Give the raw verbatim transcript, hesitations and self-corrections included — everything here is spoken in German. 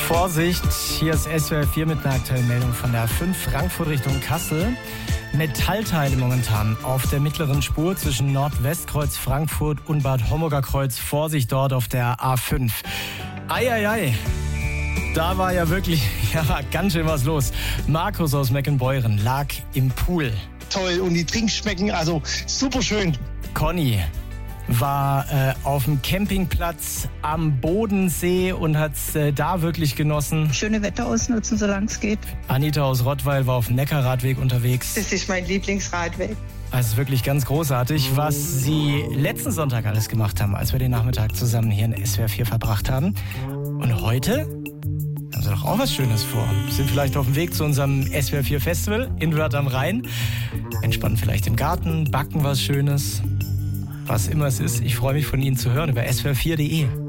Vorsicht, hier ist S W R vier mit einer aktuellen Meldung von der A fünf Frankfurt Richtung Kassel. Metallteile momentan auf der mittleren Spur zwischen Nordwestkreuz Frankfurt und Bad Homburger Kreuz. Vorsicht dort auf der A fünf. Eieiei, da war ja wirklich ja, ganz schön was los. Markus aus Meckenbeuren lag im Pool. Toll und die Drinks schmecken also super schön. Conny war äh, auf dem Campingplatz am Bodensee und hat es äh, da wirklich genossen. Schöne Wetter ausnutzen, solange es geht. Anita aus Rottweil war auf dem Neckarradweg unterwegs. Das ist mein Lieblingsradweg. Also wirklich ganz großartig, was sie letzten Sonntag alles gemacht haben, als wir den Nachmittag zusammen hier in S W R vier verbracht haben. Und heute haben sie doch auch was Schönes vor. Sind vielleicht auf dem Weg zu unserem S W R vier Festival in Wörth am Rhein. Entspannen vielleicht im Garten, backen was Schönes. Was immer es ist, ich freue mich von Ihnen zu hören über S W R vier punkt de.